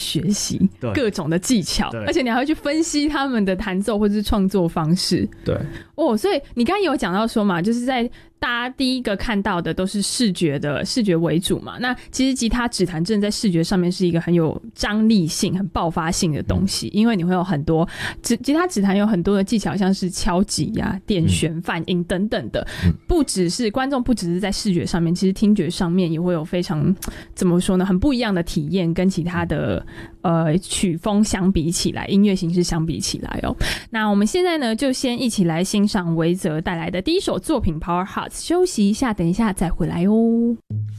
学习各种的技巧，而且你还会去分析他们的弹奏或者是创作方式。 对所以你刚刚有讲到说嘛，就是在大家第一个看到的都是视觉为主嘛，那其实吉他指弹真的在视觉上面是一个很有张力性很爆发性的东西，因为你会有很多吉他指弹有很多的技巧，像是敲击啊、电旋、泛音等等的，不只是观众不只是在视觉上面，其实听觉上面也会有非常怎么说呢，很不一样的体验，跟其他的曲风相比起来，音乐形式相比起来那我们现在呢就先一起来欣赏维泽带来的第一首作品 Power Hearts， 休息一下，等一下再回来哦。